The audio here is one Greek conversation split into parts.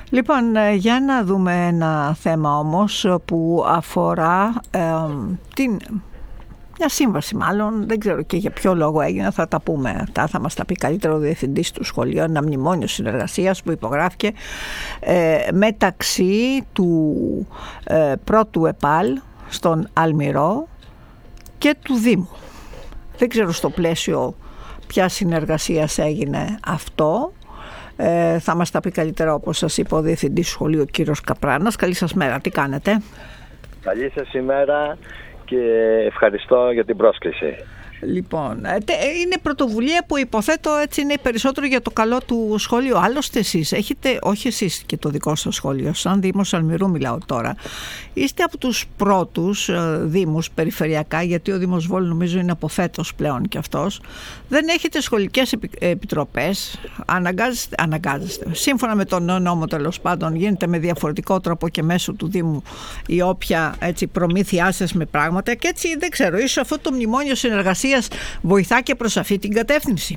Λοιπόν, για να δούμε ένα θέμα όμως που αφορά μια σύμβαση, μάλλον δεν ξέρω και για ποιο λόγο έγινε, θα τα πούμε αυτά, θα μας τα πει καλύτερο ο διευθυντής του σχολείου, ένα μνημόνιο συνεργασίας που υπογράφηκε μεταξύ του πρώτου ΕΠΑΛ στον Αλμυρό και του Δήμου. Δεν ξέρω στο πλαίσιο ποια συνεργασίας έγινε αυτό. Θα μας τα πει καλύτερα, όπως σας είπα, ο διευθυντής του σχολείου, ο κύριος Καπράνας. Καλή σας μέρα, τι κάνετε? Καλή σας ημέρα και ευχαριστώ για την πρόσκληση. Λοιπόν, είναι πρωτοβουλία που υποθέτω έτσι είναι περισσότερο για το καλό του σχολείου. Άλλωστε εσείς έχετε, όχι εσείς και το δικό σας σχολείο, σαν Δήμος Αλμυρού μιλάω τώρα, είστε από τους πρώτους δήμους περιφερειακά, γιατί ο Δήμος Βόλου νομίζω είναι από φέτος πλέον και αυτός, δεν έχετε σχολικές επιτροπές, αναγκάζεστε. Σύμφωνα με τον νόμο, τέλος πάντων, γίνεται με διαφορετικό τρόπο και μέσω του Δήμου η όποια έτσι, προμήθειά σας με πράγματα, και έτσι δεν ξέρω, ίσως αυτό το μνημόνιο συνεργασία βοηθά και προς αυτή την κατεύθυνση?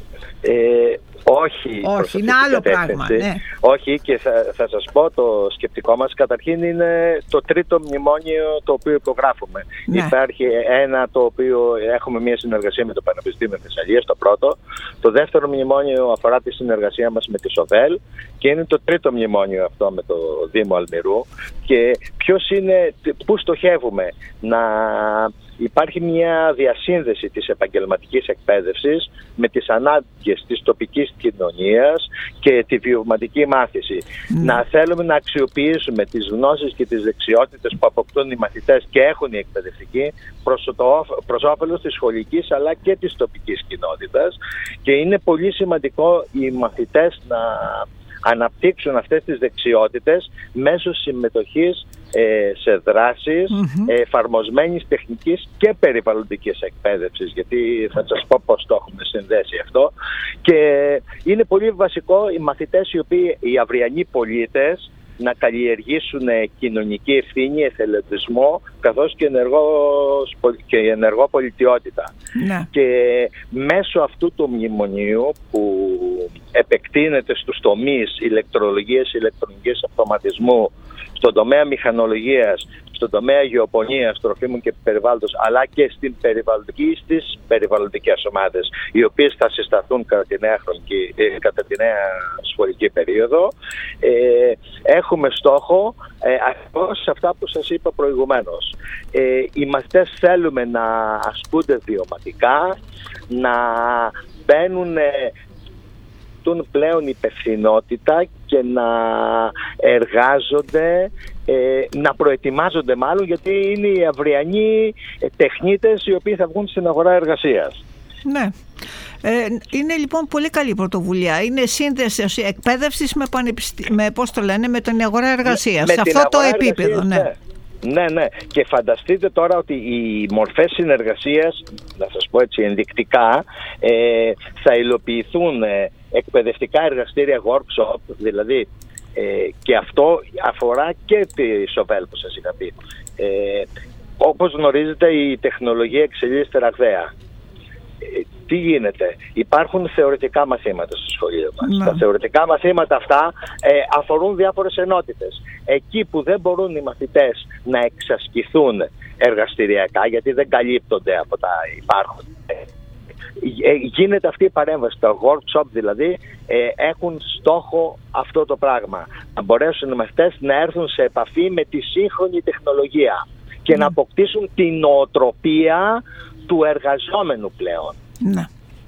Όχι, είναι άλλο πράγμα. Ναι. Όχι, και θα σας πω το σκεπτικό μας. Καταρχήν είναι το τρίτο μνημόνιο το οποίο υπογράφουμε. Ναι. Υπάρχει ένα το οποίο έχουμε μια συνεργασία με το Πανεπιστήμιο Θεσσαλίας, το πρώτο. Το δεύτερο μνημόνιο αφορά τη συνεργασία μας με τη ΣΟΒΕΛ και είναι το τρίτο μνημόνιο αυτό με το Δήμο Αλμυρού. Και πού στοχεύουμε? Να υπάρχει μια διασύνδεση της επαγγελματικής εκπαίδευσης με τις ανάγκες της τοπικής κοινωνίας και τη βιωματική μάθηση. Να θέλουμε να αξιοποιήσουμε τις γνώσεις και τις δεξιότητες που αποκτούν οι μαθητές και έχουν οι εκπαιδευτικοί προς όφελος της σχολικής αλλά και της τοπικής κοινότητας, και είναι πολύ σημαντικό οι μαθητές να αναπτύξουν αυτές τις δεξιότητες μέσω συμμετοχής σε δράσεις εφαρμοσμένης τεχνικής και περιβαλλοντικής εκπαίδευσης, γιατί θα σας πω πώς το έχουμε συνδέσει αυτό. Και είναι πολύ βασικό οι μαθητές, οι αυριανοί πολίτες, να καλλιεργήσουν κοινωνική ευθύνη, εθελοντισμό, καθώς και ενεργό πολιτιότητα. Ναι. Και μέσω αυτού του μνημονίου που επεκτείνεται στους τομείς ηλεκτρολογίας, ηλεκτρονικής αυτοματισμού, στον τομέα μηχανολογίας, στον τομέα γεωπονίας, τροφίμων και περιβάλλοντος, αλλά και στις περιβαλλοντικές ομάδες, οι οποίες θα συσταθούν κατά τη νέα σχολική περίοδο, έχουμε στόχο ακριβώς αυτά που σας είπα προηγουμένως. Οι μαθητές θέλουμε να ασκούνται βιωματικά, να μπαίνουν πλέον υπευθυνότητα και να εργάζονται, να προετοιμάζονται μάλλον, γιατί είναι οι αυριανοί τεχνίτες οι οποίοι θα βγουν στην αγορά εργασίας. Ναι. Είναι λοιπόν πολύ καλή πρωτοβουλία. Είναι σύνδεση εκπαίδευσης με την αγορά εργασίας. Σε αυτό το επίπεδο, ναι. Ναι. Και φανταστείτε τώρα ότι οι μορφές συνεργασίας, να σας πω έτσι ενδεικτικά, θα υλοποιηθούν εκπαιδευτικά εργαστήρια workshop, δηλαδή, και αυτό αφορά και τη ΣΟΒΕΛ που σας είχα πει. Όπως γνωρίζετε, η τεχνολογία εξελίσσεται ραγδαία. Τι γίνεται? Υπάρχουν θεωρητικά μαθήματα στο σχολείο μας. Ναι. Τα θεωρητικά μαθήματα αυτά αφορούν διάφορες ενότητες. Εκεί που δεν μπορούν οι μαθητές να εξασκηθούν εργαστηριακά, γιατί δεν καλύπτονται από τα υπάρχοντα, γίνεται αυτή η παρέμβαση. Τα workshop δηλαδή έχουν στόχο αυτό το πράγμα. Να μπορέσουν οι μαθητές να έρθουν σε επαφή με τη σύγχρονη τεχνολογία και να αποκτήσουν την νοοτροπία του εργαζόμενου πλέον. Ναι.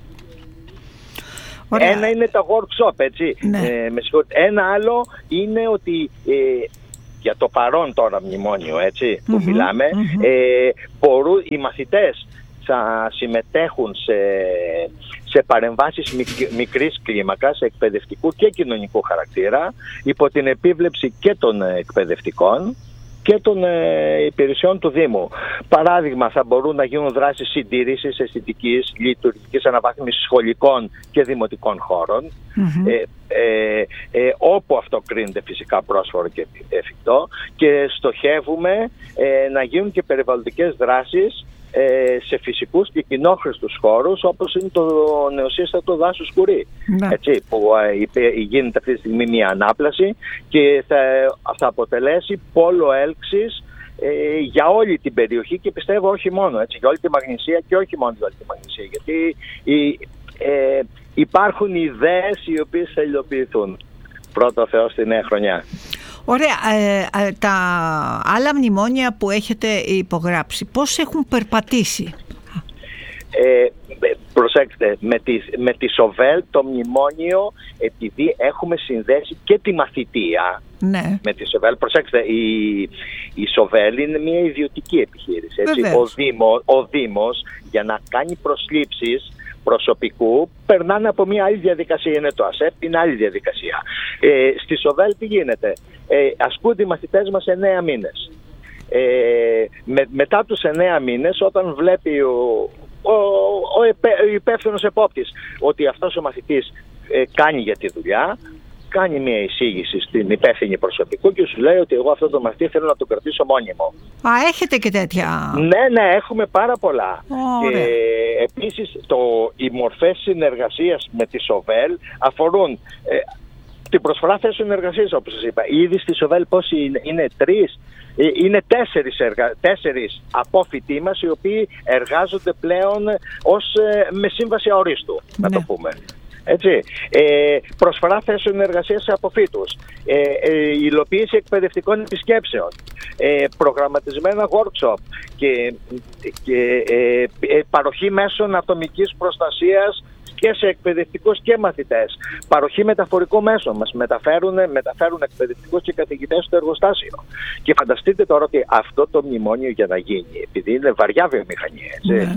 Ένα είναι τα workshop, έτσι. Ναι. Ένα άλλο είναι ότι για το παρόν τώρα μνημόνιο, έτσι, που μιλάμε, μπορούν οι μαθητές θα συμμετέχουν σε παρεμβάσεις μικρής κλίμακας, εκπαιδευτικού και κοινωνικού χαρακτήρα, υπό την επίβλεψη και των εκπαιδευτικών και των υπηρεσιών του Δήμου. Παράδειγμα, θα μπορούν να γίνουν δράσεις συντήρησης, αισθητικής, λειτουργικής αναβάθμισης σχολικών και δημοτικών χώρων, όπου αυτό κρίνεται φυσικά πρόσφορο και εφικτό, και στοχεύουμε να γίνουν και περιβαλλοντικές δράσεις σε φυσικούς και κοινόχρηστους χώρους, όπως είναι το νεοσύστατο δάσος Κουρί. Ναι. Έτσι, που γίνεται αυτή τη στιγμή μια ανάπλαση και θα αποτελέσει πόλο έλξης για όλη την περιοχή και πιστεύω όχι μόνο, έτσι, για όλη τη Μαγνησία και όχι μόνο για όλη τη Μαγνησία, γιατί υπάρχουν ιδέες οι οποίες θα υλοποιηθούν. Πρώτο Θεό στη νέα χρονιά. Ωραία. Τα άλλα μνημόνια που έχετε υπογράψει, πώς έχουν περπατήσει? Προσέξτε, με τη Σοβέλ το μνημόνιο, επειδή έχουμε συνδέσει και τη μαθητεία, ναι, με τη Σοβέλ, προσέξτε, η Σοβέλ είναι μια ιδιωτική επιχείρηση, έτσι. Ο Δήμος για να κάνει προσλήψεις προσωπικού περνάνε από μια άλλη διαδικασία. Είναι το ΑΣΕΠ, είναι άλλη διαδικασία. Στη Σοβέλ τι γίνεται? Ασκούνται οι μαθητές μας 9 μήνες. Μετά τους 9 μήνες, όταν βλέπει ο υπεύθυνος επόπτης ότι αυτός ο μαθητής κάνει για τη δουλειά, κάνει μια εισήγηση στην υπεύθυνη προσωπικού και σου λέει ότι εγώ αυτό το μαθητή θέλω να τον κρατήσω μόνιμο. Έχετε και τέτοια? Ναι, έχουμε πάρα πολλά. Και επίσης οι μορφές συνεργασίας με τη Σοβέλ αφορούν την προσφορά θέσεων εργασίας, όπως σας είπα. Ήδη στη Σοβέλ πόσοι είναι? 3? Είναι 4 απόφοιτοι μας οι οποίοι εργάζονται πλέον με σύμβαση αορίστου, να το πούμε. Έτσι. Προσφορά θέσεων εργασίας σε αποφύτους, υλοποίηση εκπαιδευτικών επισκέψεων, προγραμματισμένα workshop και παροχή μέσων ατομικής προστασίας και σε εκπαιδευτικούς και μαθητές. Παροχή μεταφορικών μέσων. Μας μεταφέρουν εκπαιδευτικούς και καθηγητές στο εργοστάσιο. Και φανταστείτε τώρα ότι αυτό το μνημόνιο για να γίνει, επειδή είναι βαριά βιομηχανία, έτσι,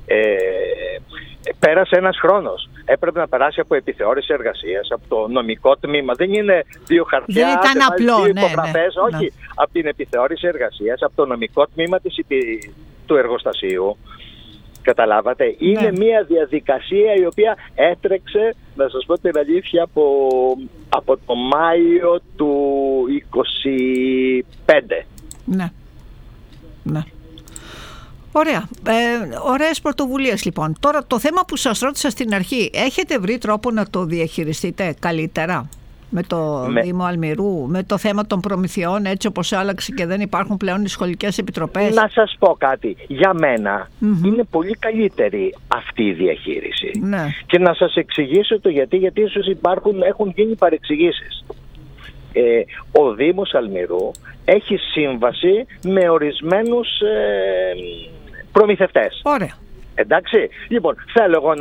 πέρασε ένας χρόνος. Έπρεπε να περάσει από επιθεώρηση εργασίας, από το νομικό τμήμα. Δεν είναι 2 χαρτιά, δεν ήταν απλό, 2 υπογραφές, όχι. Από την επιθεώρηση εργασίας, από το νομικό τμήμα του εργοστασίου. Καταλάβατε, είναι μια διαδικασία η οποία έτρεξε, να σας πω την αλήθεια, από το Μάιο του 25. Ναι. Ωραία. Ωραίες πρωτοβουλίες λοιπόν. Τώρα το θέμα που σας ρώτησα στην αρχή, έχετε βρει τρόπο να το διαχειριστείτε καλύτερα με το Δήμο Αλμυρού, με το θέμα των προμηθειών, έτσι όπως άλλαξε και δεν υπάρχουν πλέον οι σχολικές επιτροπές? Να σας πω κάτι. Για μένα είναι πολύ καλύτερη αυτή η διαχείριση. Ναι. Και να σας εξηγήσω το γιατί ίσως έχουν γίνει παρεξηγήσεις. Ο Δήμος Αλμυρού έχει σύμβαση με ορισμένους προμηθευτές. Ωραία. Εντάξει, λοιπόν, θέλω εγώ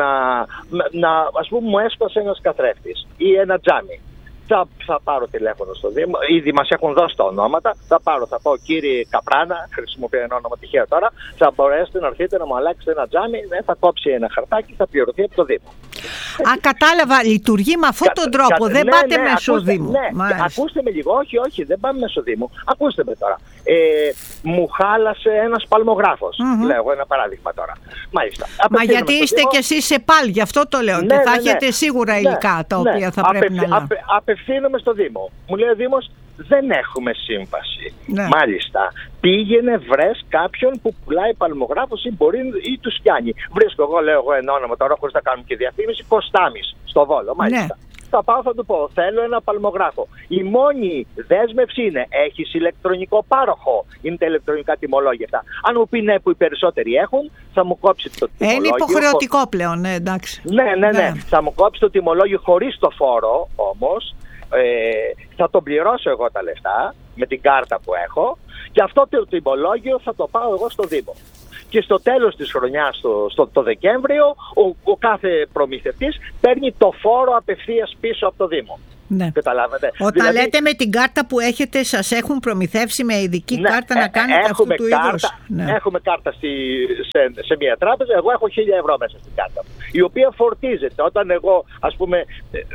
ας πούμε μου έσπασε ένας καθρέφτης ή ένα τζάμι. Θα πάρω τηλέφωνο στο Δήμο, ήδη μας έχουν δώσει τα ονόματα, θα πω κύριε Καπράνα, χρησιμοποιώ ένα όνομα τυχαίο τώρα, θα μπορέσετε να έρθετε να μου αλλάξετε ένα τζάμι, θα κόψει ένα χαρτάκι, θα πληρωθεί από το Δήμο. Κατάλαβα, λειτουργεί με αυτόν τον τρόπο, δεν πάτε μέσω Δήμου. Ακούστε με λίγο, όχι, δεν πάμε μέσω Δήμου, ακούστε με τώρα. Μου χάλασε ένας παλμογράφος, λέω ένα παράδειγμα τώρα. Μάλιστα. Μα γιατί είστε κι εσείς σε ΠΑΛ, γι' αυτό το λέω, και θα έχετε σίγουρα υλικά τα οποία θα πρέπει να απευθύνομαι στο Δήμο. Μου λέει ο Δήμος, δεν έχουμε σύμβαση. Μάλιστα. Πήγαινε, βρες κάποιον που πουλάει παλμογράφος ή τους πιάνει. Βρίσκω εγώ ένα όνομα τώρα, χωρίς να κάνουμε και διαφήμιση, Κωστάμις, στο Βόλο. Μάλιστα. Θα πάω, θα του πω, θέλω ένα παλμογράφο. Η μόνη δέσμευση είναι, έχεις ηλεκτρονικό πάροχο? Είναι τα ηλεκτρονικά τιμολόγια αυτά. Αν μου πει ναι, που οι περισσότεροι έχουν, θα μου κόψει το τιμολόγιο. Είναι υποχρεωτικό πλέον, εντάξει. Ναι. Θα μου κόψει το τιμολόγιο χωρίς το φόρο όμως. Θα τον πληρώσω εγώ τα λεφτά με την κάρτα που έχω και αυτό το τιμολόγιο θα το πάω εγώ στο Δήμο. Και στο τέλος της χρονιάς, το Δεκέμβριο, ο κάθε προμηθευτής παίρνει το φόρο απευθείας πίσω από το Δήμο. Ναι. Καταλάβατε. Όταν λέτε με την κάρτα που έχετε, σας έχουν προμηθεύσει με ειδική κάρτα να κάνετε αυτού του είδους? Έχουμε κάρτα σε μια τράπεζα, εγώ έχω 1.000 ευρώ μέσα στην κάρτα μου, η οποία φορτίζεται. Όταν εγώ, ας πούμε,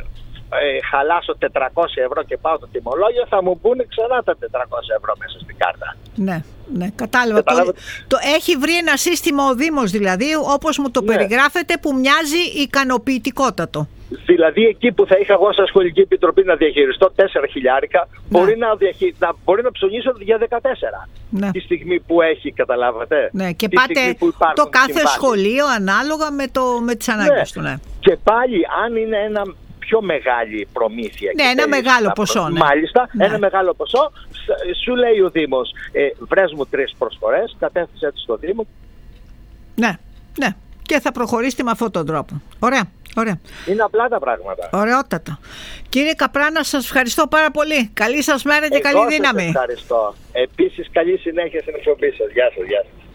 χαλάσω 400 ευρώ και πάω το τιμολόγιο, θα μου μπουν ξανά τα 400 ευρώ μέσα στην κάρτα. Ναι, κατάλαβα. Έχει βρει ένα σύστημα ο Δήμος δηλαδή, όπως μου το περιγράφετε, που μοιάζει ικανοποιητικότατο. Δηλαδή εκεί που θα είχα εγώ σαν σχολική επιτροπή να διαχειριστώ 4 χιλιάρικα, μπορεί να ψωνίσω για 14. Ναι. Τη στιγμή που έχει, καταλάβατε. Ναι, και πάτε το κάθε σχολείο ανάλογα με τις ανάγκες του. Ναι. Και πάλι αν είναι ένα πιο μεγάλη προμήθεια. Ναι, ένα μεγάλο ποσό. Ναι. Μάλιστα, ένα μεγάλο ποσό. Σου λέει ο Δήμος, βρες μου 3 προσφορές, κατέθεσέ τις στο Δήμο. Ναι, ναι. Και θα προχωρήσετε με αυτόν τον τρόπο. Ωραία. Ωραία. Είναι απλά τα πράγματα. Ωραιότατα. Κύριε Καπράνα, σας ευχαριστώ πάρα πολύ. Καλή σας μέρα και καλή δύναμη. Ευχαριστώ. Επίσης καλή συνέχεια στην εκπομπή σας. Γεια σας.